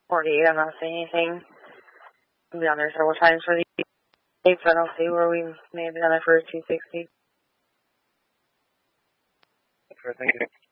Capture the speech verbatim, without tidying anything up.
forty-eight, I'm not seeing anything. I've been on there several times for the eight, so I don't see where we may have been on there for two sixty. Thank you.